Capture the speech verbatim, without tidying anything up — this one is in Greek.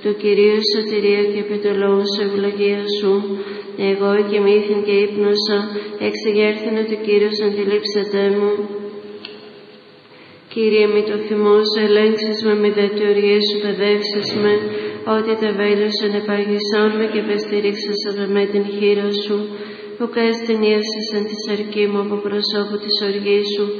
του Κυρίου σωτηρία και επί του λόγου σου ευλογία σου. Εγώ κοιμήθην και ύπνωσα, εξεγέρθηνε του Κύριου αντιλήψετε μου. Κύριε μη το θυμό σου, ελέγξεις με, μη δε του οργής σου παιδεύσεις με, ότι τα βέλη σου ενεπάγησόν με και πεστήριξες με την χείρα σου, που καστηνίασες εν της αρκή μου από προσώπου της οργής σου,